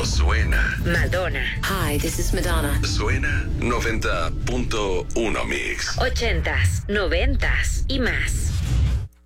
no suena. Madonna. Hi, this is Madonna. Suena 90.1 Mix. 80s, 90s y más.